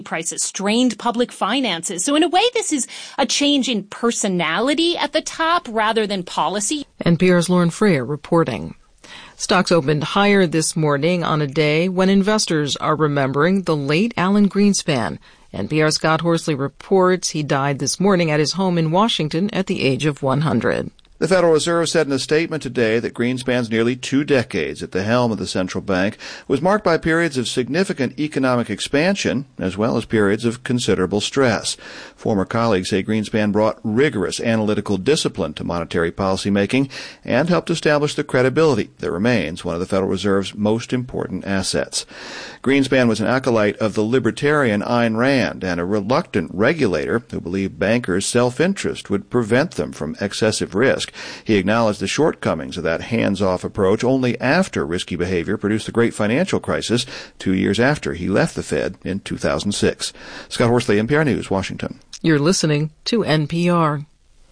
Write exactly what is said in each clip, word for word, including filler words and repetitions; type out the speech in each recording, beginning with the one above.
prices, strained public finances. So in a way, this is a change in personality at the top rather than policy. N P R's Lauren Freer reporting. Stocks opened higher this morning on a day when investors are remembering the late Alan Greenspan. N P R's Scott Horsley reports he died this morning at his home in Washington at the age of one hundred. The Federal Reserve said in a statement today that Greenspan's nearly two decades at the helm of the central bank was marked by periods of significant economic expansion as well as periods of considerable stress. Former colleagues say Greenspan brought rigorous analytical discipline to monetary policymaking and helped establish the credibility that remains one of the Federal Reserve's most important assets. Greenspan was an acolyte of the libertarian Ayn Rand and a reluctant regulator who believed bankers' self-interest would prevent them from excessive risk. He acknowledged the shortcomings of that hands-off approach only after risky behavior produced the great financial crisis two years after he left the Fed in two thousand six. Scott Horsley, N P R News, Washington. You're listening to N P R.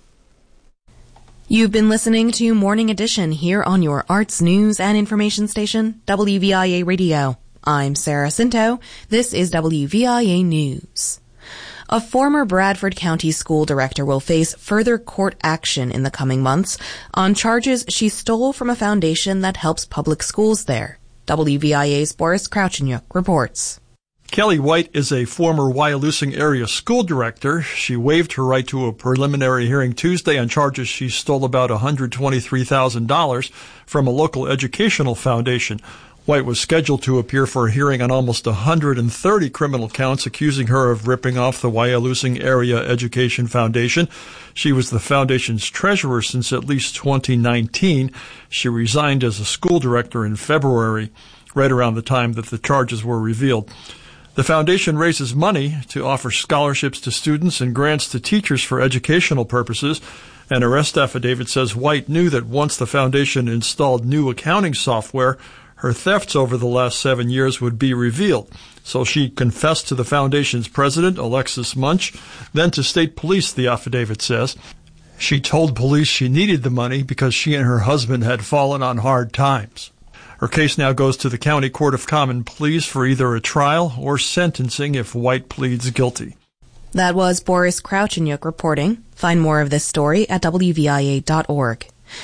You've been listening to Morning Edition here on your arts, news, and information station, W V I A Radio. I'm Sarah Cinto. This is W V I A News. A former Bradford County school director will face further court action in the coming months on charges she stole from a foundation that helps public schools there. W V I A's Boris Krauchenyuk reports. Kelly White is a former Wyalusing area school director. She waived her right to a preliminary hearing Tuesday on charges she stole about one hundred twenty-three thousand dollars from a local educational foundation. White was scheduled to appear for a hearing on almost one hundred thirty criminal counts accusing her of ripping off the Wyalusing Area Education Foundation. She was the foundation's treasurer since at least twenty nineteen. She resigned as a school director in February, right around the time that the charges were revealed. The foundation raises money to offer scholarships to students and grants to teachers for educational purposes. An arrest affidavit says White knew that once the foundation installed new accounting software, her thefts over the last seven years would be revealed. So she confessed to the foundation's president, Alexis Munch, then to state police, the affidavit says. She told police she needed the money because she and her husband had fallen on hard times. Her case now goes to the County Court of Common Pleas for either a trial or sentencing if White pleads guilty. That was Boris Krauchenyuk reporting. Find more of this story at W V I A dot org.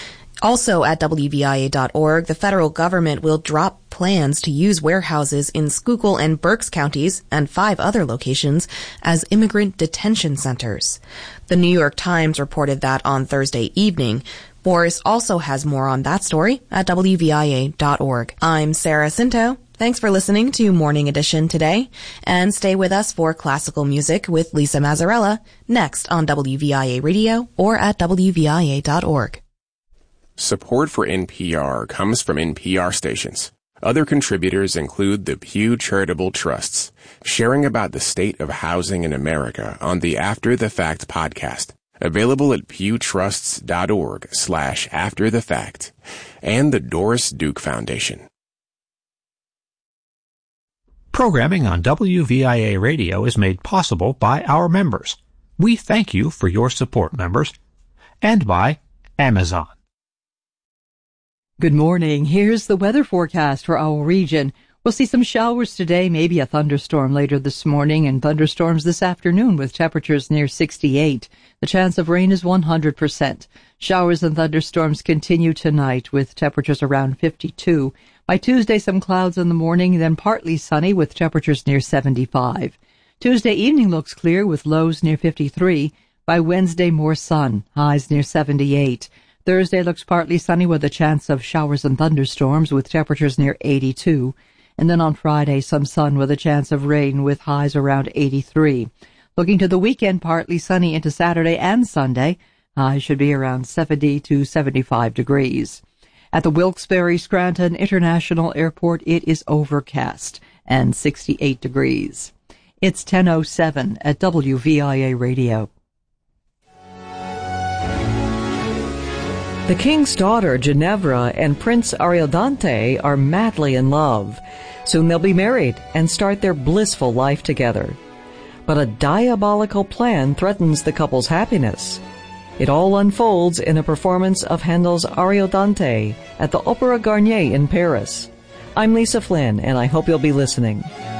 Also at W V I A dot org, the federal government will drop plans to use warehouses in Schuylkill and Berks counties and five other locations as immigrant detention centers. The New York Times reported that on Thursday evening. Boris also has more on that story at W V I A dot org. I'm Sarah Cinto. Thanks for listening to Morning Edition today, and stay with us for classical music with Lisa Mazzarella next on W V I A Radio or at W V I A dot org. Support for N P R comes from N P R stations. Other contributors include the Pew Charitable Trusts, sharing about the state of housing in America on the After the Fact podcast, available at pewtrusts.org slash after the fact, and the Doris Duke Foundation. Programming on W V I A Radio is made possible by our members. We thank you for your support, members, and by Amazon. Good morning. Here's the weather forecast for our region. We'll see some showers today, maybe a thunderstorm later this morning, and thunderstorms this afternoon with temperatures near sixty-eight. The chance of rain is one hundred percent. Showers and thunderstorms continue tonight with temperatures around fifty-two. By Tuesday, some clouds in the morning, then partly sunny with temperatures near seventy-five. Tuesday evening looks clear with lows near fifty-three. By Wednesday, more sun, highs near seventy-eight. Thursday looks partly sunny with a chance of showers and thunderstorms with temperatures near eighty-two. And then on Friday, some sun with a chance of rain with highs around eighty-three. Looking to the weekend, partly sunny into Saturday and Sunday. Highs should be around seventy to seventy-five degrees. At the Wilkes-Barre Scranton International Airport, it is overcast and sixty-eight degrees. It's ten oh seven at W V I A Radio. The king's daughter, Ginevra, and Prince Ariodante are madly in love. Soon they'll be married and start their blissful life together. But a diabolical plan threatens the couple's happiness. It all unfolds in a performance of Handel's Ariodante at the Opéra Garnier in Paris. I'm Lisa Flynn, and I hope you'll be listening.